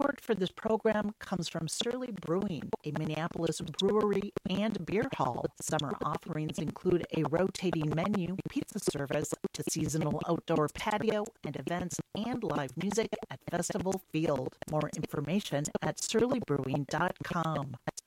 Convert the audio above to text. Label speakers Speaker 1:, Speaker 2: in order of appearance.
Speaker 1: Support for this program comes from Surly Brewing, a Minneapolis brewery and beer hall. Summer offerings include a rotating menu, pizza service, to seasonal outdoor patio and events, and live music at Festival Field. More information at surlybrewing.com.